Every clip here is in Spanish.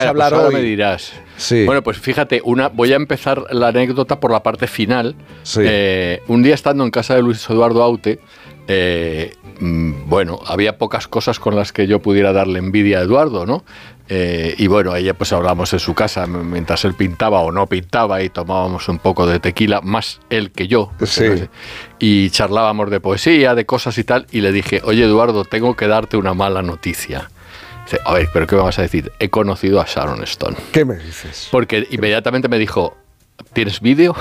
hablar pues ahora hoy. me dirás. Sí. Bueno, pues fíjate, voy a empezar la anécdota por la parte final. Sí. Un día estando en casa de Luis Eduardo Aute, bueno, había pocas cosas con las que yo pudiera darle envidia a Eduardo, ¿no? Y bueno, ella pues hablamos en su casa mientras él pintaba o no pintaba y tomábamos un poco de tequila, más él que yo. Sí. No sé, y charlábamos de poesía, de cosas y tal, y le dije, oye Eduardo, tengo que darte una mala noticia. Dice, a ver, ¿pero qué me vas a decir? He conocido a Sharon Stone. ¿Qué me dices? Porque inmediatamente me dijo, ¿tienes vídeo?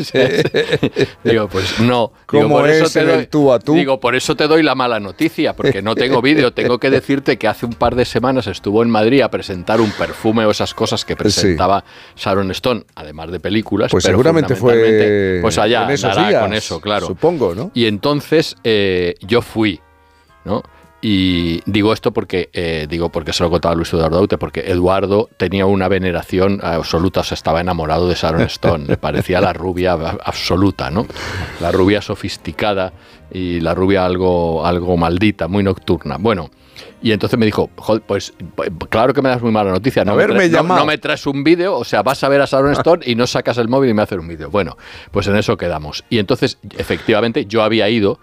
Digo, pues no. ¿Cómo por eso es en el tú a tú? Digo, por eso te doy la mala noticia, porque no tengo vídeo. Tengo que decirte que hace un par de semanas estuvo en Madrid a presentar un perfume o esas cosas que presentaba Sharon Stone, además de películas. Pues pero seguramente fue pues allá en esos andará días, con eso, claro. Supongo, ¿no? Y entonces yo fui, ¿no? Y digo esto porque se lo contaba Luis Eduardo Aute, porque Eduardo tenía una veneración absoluta, o sea, estaba enamorado de Sharon Stone, le parecía la rubia absoluta, ¿no? La rubia sofisticada y la rubia algo maldita, muy nocturna. Bueno, y entonces me dijo, joder, pues claro que me das muy mala noticia, no me traes un vídeo, o sea, vas a ver a Sharon Stone y no sacas el móvil y me haces un vídeo. Bueno, pues en eso quedamos. Y entonces, efectivamente, yo había ido...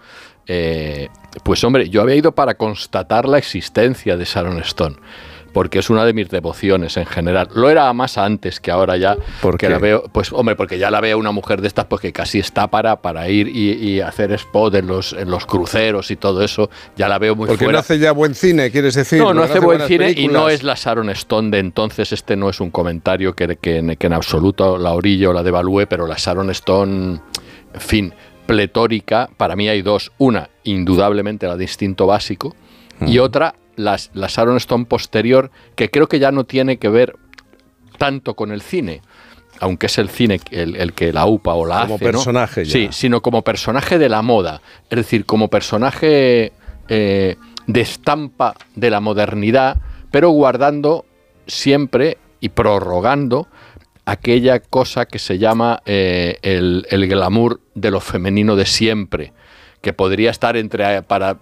pues hombre, yo había ido para constatar la existencia de Sharon Stone, porque es una de mis devociones en general. Lo era más antes que ahora ya. ¿Por qué? La veo, pues hombre, porque ya la veo una mujer de estas, pues que casi está para ir y hacer spot en los cruceros y todo eso. Ya la veo muy porque fuera. no hace ya buen cine, quieres decir. No hace buen cine películas. Y no es la Sharon Stone de entonces. Este no es un comentario que en absoluto la orillo o la devalúe, pero la Sharon Stone, en fin, pletórica, para mí hay dos. Una, indudablemente la de Instinto Básico, y otra, la Sharon Stone posterior, que creo que ya no tiene que ver tanto con el cine, aunque es el cine el que la upa o la como hace, personaje, ¿no? ya. Sí, sino como personaje de la moda, es decir, como personaje de estampa de la modernidad, pero guardando siempre y prorrogando aquella cosa que se llama el glamour de lo femenino de siempre, que podría estar para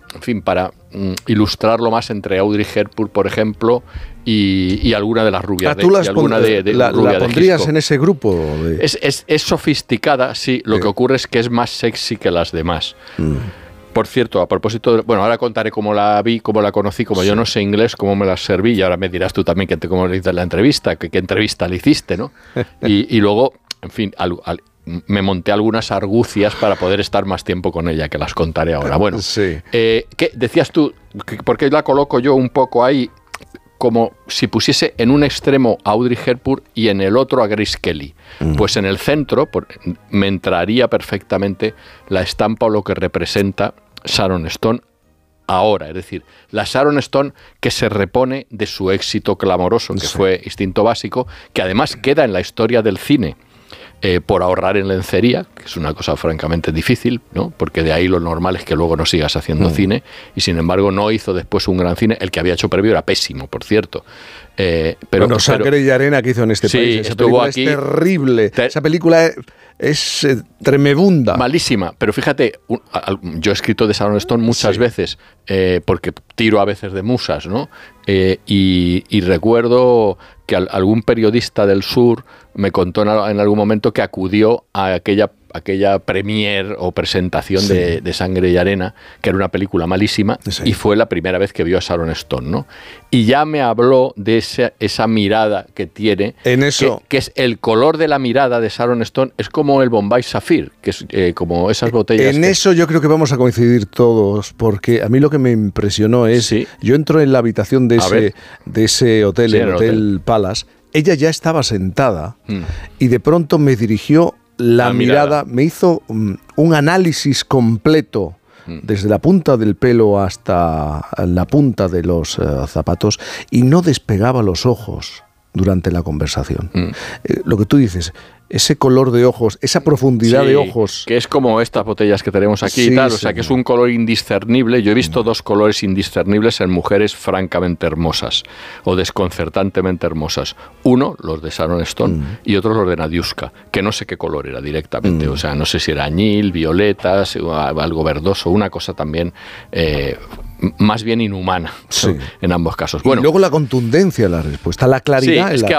ilustrarlo más entre Audrey Hepburn, por ejemplo, y alguna de las rubias. ¿Tú la pondrías de en ese grupo? Es sofisticada, sí. Lo que ocurre es que es más sexy que las demás. Por cierto, a propósito, bueno, ahora contaré cómo la vi, cómo la conocí, como yo no sé inglés, cómo me la serví, y ahora me dirás tú también cómo le hiciste la entrevista, qué entrevista le hiciste, ¿no? Y luego, en fin, me monté algunas argucias para poder estar más tiempo con ella, que las contaré ahora. Bueno, sí. ¿qué decías tú? ¿Por qué la coloco yo un poco ahí? Como si pusiese en un extremo a Audrey Hepburn y en el otro a Grace Kelly. Pues en el centro me entraría perfectamente la estampa o lo que representa Sharon Stone ahora. Es decir, la Sharon Stone que se repone de su éxito clamoroso, que fue Instinto Básico, que además queda en la historia del cine. Por ahorrar en lencería, que es una cosa francamente difícil, ¿no? Porque de ahí lo normal es que luego no sigas haciendo cine, y sin embargo no hizo después un gran cine. El que había hecho previo era pésimo, por cierto. Sangre y arena que hizo en este país. Esa película aquí, es terrible. Esa película es tremebunda. Malísima. Pero fíjate, yo he escrito de Sharon Stone muchas veces, porque tiro a veces de musas, ¿no? Y recuerdo que algún periodista del sur me contó en algún momento que acudió a aquella premier o presentación de Sangre y Arena, que era una película malísima, y fue la primera vez que vio a Sharon Stone, ¿no? Y ya me habló de esa mirada que tiene, en eso. Que es el color de la mirada de Sharon Stone, es como el Bombay Sapphire, que es como esas botellas. En eso yo creo que vamos a coincidir todos, porque a mí lo que me impresionó es, yo entro en la habitación de ese hotel, el Hotel Palace, ella ya estaba sentada y de pronto me dirigió la mirada, me hizo un análisis completo desde la punta del pelo hasta la punta de los zapatos, y no despegaba los ojos durante la conversación. Lo que tú dices, ese color de ojos, esa profundidad de ojos. Que es como estas botellas que tenemos aquí y tal, o sea, que es un color indiscernible. Yo he visto dos colores indiscernibles en mujeres francamente hermosas o desconcertantemente hermosas. Uno, los de Sharon Stone, y otro los de Nadiuska, que no sé qué color era directamente, o sea, no sé si era añil, violetas, algo verdoso, una cosa también más bien inhumana, sí, en ambos casos. Bueno, y luego la contundencia de la respuesta, la claridad. Sí, es que